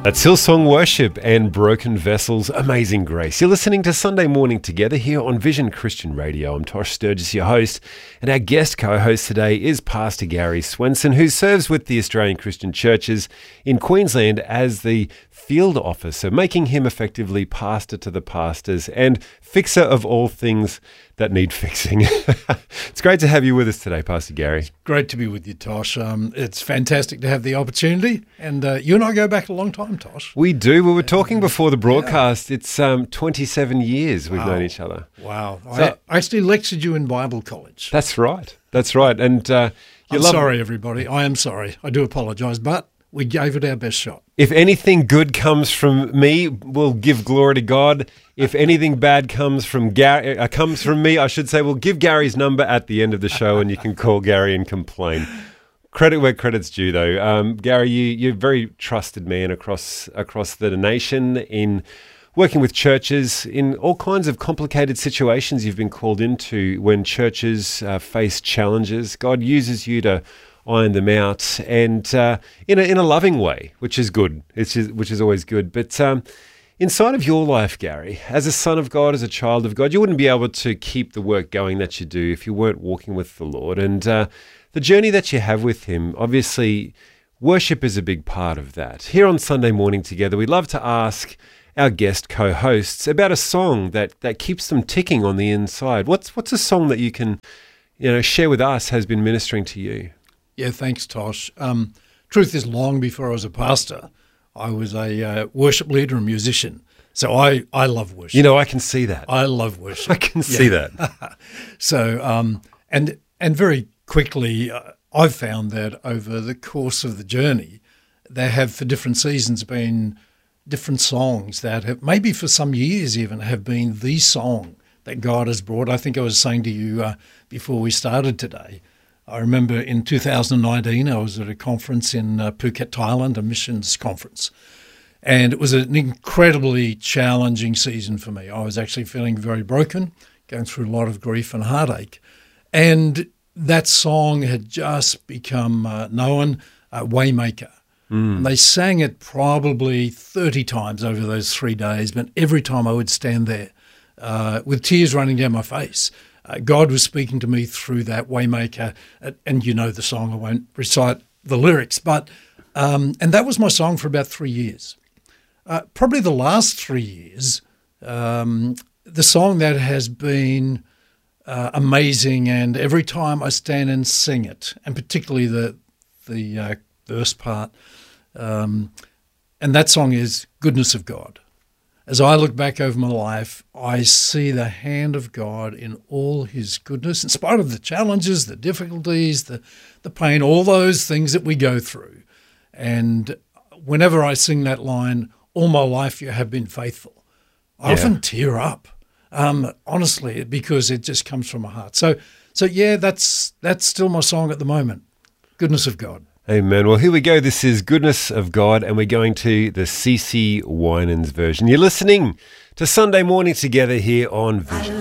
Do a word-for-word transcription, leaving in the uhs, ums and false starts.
That's Hillsong Worship and Broken Vessels, Amazing Grace. You're listening to Sunday Morning Together here on Vision Christian Radio. I'm Tosh Sturgis, your host, and our guest co-host today is Pastor Gary Swenson, who serves with the Australian Christian Churches in Queensland as the field officer, making him effectively pastor to the pastors and fixer of all things that need fixing. It's great to have you with us today, Pastor Gary. Great to be with you, Tosh. Um, it's fantastic to have the opportunity. And uh, you and I go back a long time, Tosh. We do. We were talking before the broadcast. Yeah. It's um, twenty-seven years we've wow. known each other. Wow. So, I actually lectured you in Bible college. That's right. That's right. And uh, you I'm love- sorry, everybody. I am sorry. I do apologise, but we gave it our best shot. If anything good comes from me, we'll give glory to God. If anything bad comes from Gary, uh, comes from me, I should say, we'll give Gary's number at the end of the show, and you can call Gary and complain. Credit where credit's due, though. Um, Gary, you, you're a very trusted man across across the nation in working with churches in all kinds of complicated situations you've been called into when churches uh, face challenges. God uses you to iron them out, and uh, in a in a loving way, which is good. It's just, which is always good. But um, inside of your life, Gary, as a son of God, as a child of God, you wouldn't be able to keep the work going that you do if you weren't walking with the Lord. And uh, the journey that you have with Him, obviously, worship is a big part of that. Here on Sunday Morning Together, we love to ask our guest co-hosts about a song that that keeps them ticking on the inside. What's what's a song that you can, you know, share with us has been ministering to you? Yeah, thanks, Tosh. Um, truth is, long before I was a pastor, I was a uh, worship leader and musician. So I, I love worship. You know, I can see that. I love worship. I can see that. so, um, and and very quickly, uh, I've found that over the course of the journey, there have, for different seasons, been different songs that have, maybe for some years even, have been the song that God has brought. I think I was saying to you uh, before we started today, I remember in two thousand nineteen, I was at a conference in uh, Phuket, Thailand, a missions conference. And it was an incredibly challenging season for me. I was actually feeling very broken, going through a lot of grief and heartache. And that song had just become uh, known, uh, Waymaker. Mm. And they sang it probably thirty times over those three days, but every time I would stand there uh, with tears running down my face. Uh, God was speaking to me through that Waymaker, uh, and you know the song, I won't recite the lyrics, but um, and that was my song for about three years. Uh, probably the last three years, um, the song that has been uh, amazing, and every time I stand and sing it, and particularly the the uh, verse part, um, and that song is Goodness of God. As I look back over my life, I see the hand of God in all His goodness, in spite of the challenges, the difficulties, the, the pain, all those things that we go through. And whenever I sing that line, all my life you have been faithful, I yeah. often tear up, um, honestly, because it just comes from my heart. So, so yeah, that's that's still my song at the moment, Goodness of God. Amen. Well, here we go. This is Goodness of God, and we're going to the C C Winans version. You're listening to Sunday Morning Together here on Vision.